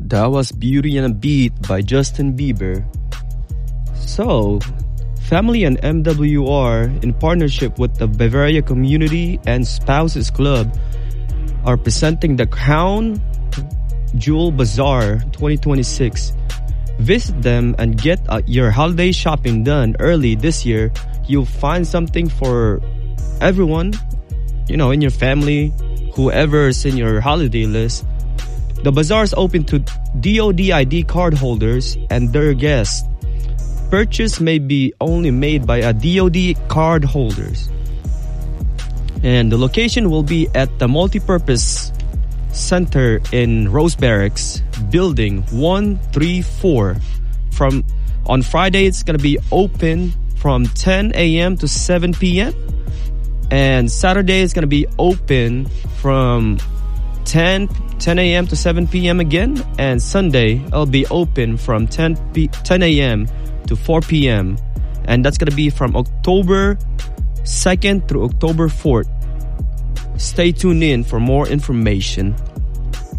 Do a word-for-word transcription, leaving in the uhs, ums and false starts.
That was Beauty and a Beat by Justin Bieber. So, Family and M W R, in partnership with the Bavaria Community and Spouses Club, are presenting the Crown Jewel Bazaar twenty twenty-six. Visit them and get uh, your holiday shopping done early this year. You'll find something for everyone, you know, in your family, whoever's in your holiday list. The bazaar is open to D O D I D card holders and their guests. Purchase may be only made by a D O D card holders. And the location will be at the Multipurpose Center in Rose Barracks, Building one three four. From on Friday, it's gonna be open from ten a.m. to seven p.m. And Saturday is gonna be open from ten a.m. to seven p.m. again. And Sunday, it'll be open from ten a.m. to four p.m. And that's gonna be from October second through October fourth. Stay tuned in for more information.